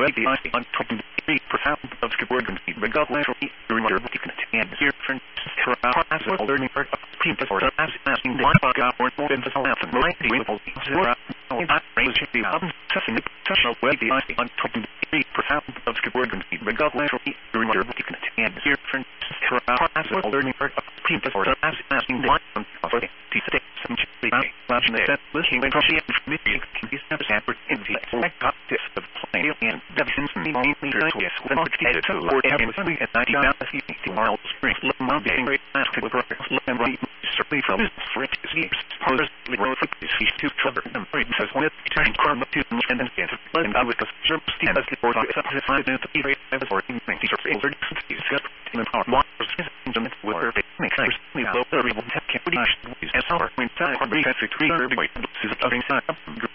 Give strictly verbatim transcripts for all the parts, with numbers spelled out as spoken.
the ice on twenty-three percent of skateboard and regular reminder you can attend here for classical learning for people or asking one bug out or more than the eleven right with all zero not range the album session special web the ice on twenty-three percent of skateboard and regular reminder you can attend here for classical learning for people or asking one of the six some last night listening to the music is never separate in the got this of playing and Devon's meaning leaders with one potato to or everything at ninety thousand tomorrow spring look my being great to the girl and right certainly from his rich sleeps supposedly wrote for his feet to cover and break says with turn karma to and then get and I was the serp stand as the board except if I didn't be very as or in things or older he's got in the power monsters in the with her make sense we low the real tech can be as our when time or be country three or boy is a thing side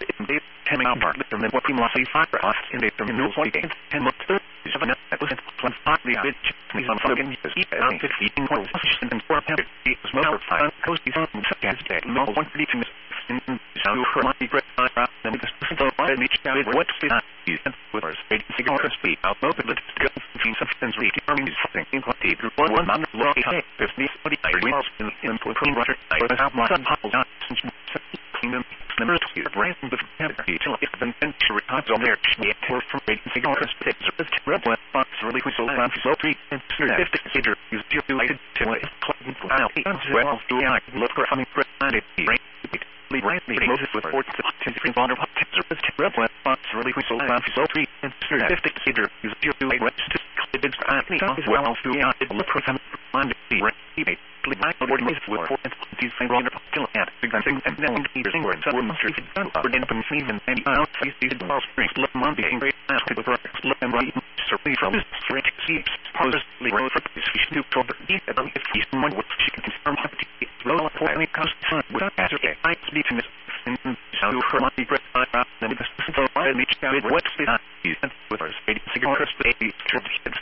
coming out part and then what we must say fiber off in the terminal like and what the seven that was one five the bitch is on fucking keep it on fifteen points and four hundred is more fine coast is on suggest that no one reaching in so for my great and this is the one each down what is with our speed figure speed out both of the between substance reach is something in what the one one man low if this body I will in for clean water I was out my sun hole down since clean number two your brain with temperature if the century times on there we pour from rating figure speed service rebel box really whistle and slow three and fifty figure is related to it out well do I look for having presented the right Moses with four to three bonder service rebel box really whistle and slow three and fifty figure is related to it as well to look for having presented the right my word is with four and these things on still at presenting and then leaders were in some street done for them from season and out face these ball springs look Monday and great after the look and right certainly from this straight seeps supposedly road for this fish to cover eat about if he's one which she can confirm how to get roll up and it comes to with after I speak to this and so her money great I then the so I reached out what's the with our speed cigarettes baby